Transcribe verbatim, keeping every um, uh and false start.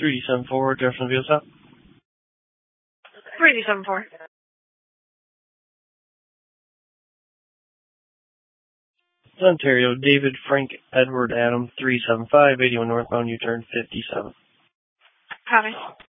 three seven four, Jefferson Field South. three seven four. Ontario, David Frank Edward Adam, three seven five, eighty-one northbound, U-turn fifty-seven. Copy.